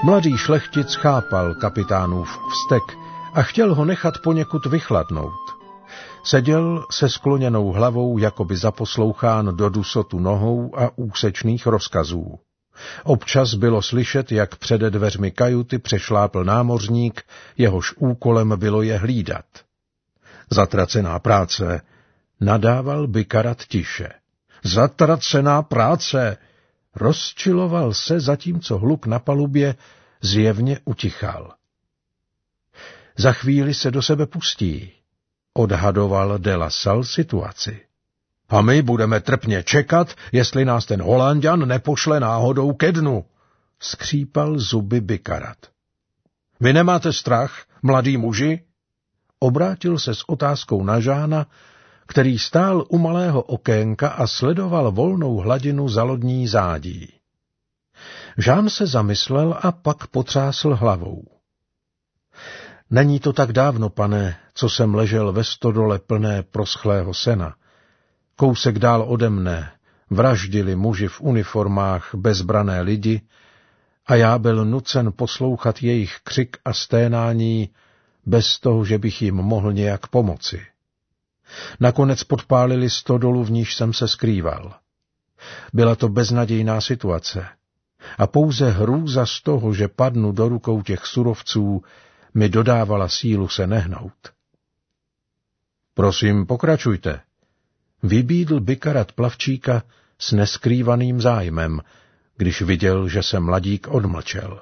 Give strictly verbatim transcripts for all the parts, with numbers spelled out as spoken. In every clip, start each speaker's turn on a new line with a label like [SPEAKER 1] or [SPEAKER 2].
[SPEAKER 1] Mladý šlechtic chápal kapitánův vztek a chtěl ho nechat poněkud vychladnout. Seděl se skloněnou hlavou, jakoby zaposlouchán do dusotu nohou a úsečných rozkazů. Občas bylo slyšet, jak přede dveřmi kajuty přešlápl námořník, jehož úkolem bylo je hlídat. Zatracená práce, nadával Bykarat tiše. Zatracená práce! Rozčiloval se, zatímco hluk na palubě zjevně utichal. Za chvíli se do sebe pustí, odhadoval de la Salle situaci. A my budeme trpně čekat, jestli nás ten Holanďan nepošle náhodou ke dnu, skřípal zuby Bykarat. Vy nemáte strach, mladý muži? Obrátil se s otázkou na Žána, který stál u malého okénka a sledoval volnou hladinu za lodní zádí. Žán se zamyslel a pak potřásl hlavou. Není to tak dávno, pane, co jsem ležel ve stodole plné proschlého sena. Kousek dál ode mne vraždili muži v uniformách bezbrané lidi a já byl nucen poslouchat jejich křik a sténání bez toho, že bych jim mohl nějak pomoci. Nakonec podpálili stodolu, v níž jsem se skrýval. Byla to beznadějná situace a pouze hrůza z toho, že padnu do rukou těch surovců, mi dodávala sílu se nehnout. Prosím, pokračujte. Vybídl Bykarat plavčíka s neskrývaným zájmem, když viděl, že se mladík odmlčel.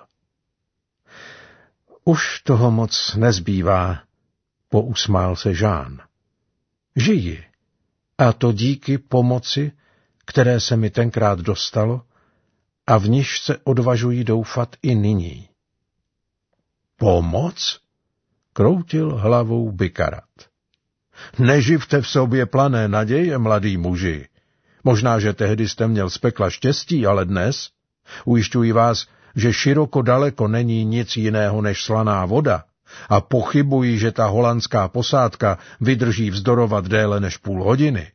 [SPEAKER 1] Už toho moc nezbývá, pousmál se Žán. Žiji, a to díky pomoci, které se mi tenkrát dostalo a v níž se odvažuji doufat i nyní. Pomoc? Kroutil hlavou Bykarat. Neživte v sobě plané naděje, mladý muži. Možná, že tehdy jste měl z pekla štěstí, ale dnes ujišťuji vás, že široko daleko není nic jiného než slaná voda a pochybuji, že ta holandská posádka vydrží vzdorovat déle než půl hodiny.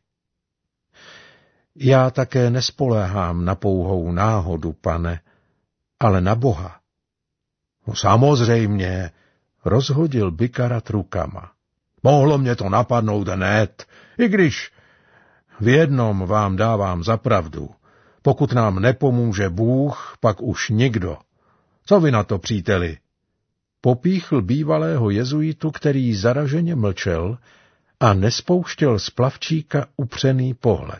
[SPEAKER 1] Já také nespoléhám na pouhou náhodu, pane, ale na Boha. No samozřejmě, rozhodil Bykarat rukama. Mohlo mě to napadnout hned, i když v jednom vám dávám za pravdu. Pokud nám nepomůže Bůh, pak už nikdo. Co vy na to, příteli? Popíchl bývalého jezuitu, který zaraženě mlčel a nespouštěl z plavčíka upřený pohled.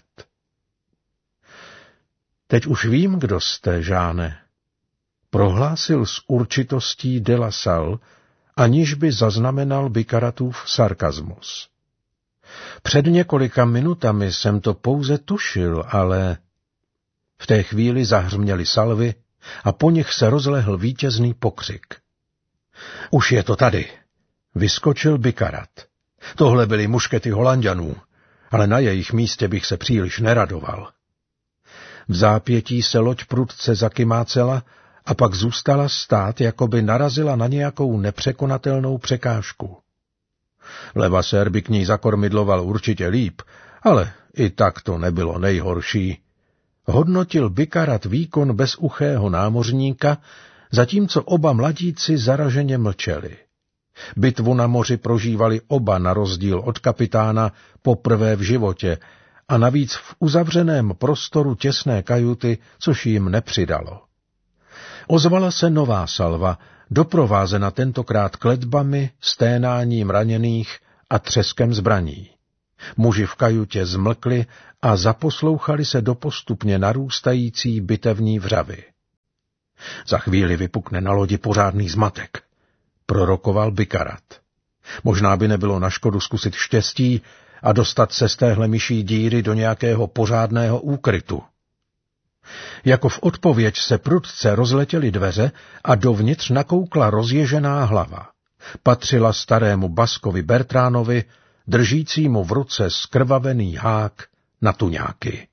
[SPEAKER 1] Teď už vím, kdo jste, Žáne, prohlásil s určitostí de la Salle, aniž by zaznamenal Bykaratův sarkazmus. Před několika minutami jsem to pouze tušil, ale... V té chvíli zahřměly salvy a po nich se rozlehl vítězný pokřik. Už je to tady, vyskočil Bykarat. Tohle byly muškety Holanďanů, ale na jejich místě bych se příliš neradoval. V zápětí se loď prudce zakymácela a pak zůstala stát, jako by narazila na nějakou nepřekonatelnou překážku. Levasér by k ní zakormidloval určitě líp, ale i tak to nebylo nejhorší. Hodnotil Bykarat výkon bezuchého námořníka, zatímco oba mladíci zaraženě mlčeli. Bitvu na moři prožívali oba na rozdíl od kapitána poprvé v životě a navíc v uzavřeném prostoru těsné kajuty, což jim nepřidalo. Ozvala se nová salva, doprovázena tentokrát kletbami, sténáním raněných a třeskem zbraní. Muži v kajutě zmlkli a zaposlouchali se do postupně narůstající bitevní vřavy. Za chvíli vypukne na lodi pořádný zmatek, prorokoval Bykarat. Možná by nebylo na škodu zkusit štěstí a dostat se z téhle myší díry do nějakého pořádného úkrytu. Jako v odpověď se prudce rozletěly dveře a dovnitř nakoukla rozježená hlava. Patřila starému Baskovi Bertránovi, držícímu v ruce skrvavený hák na tuňáky.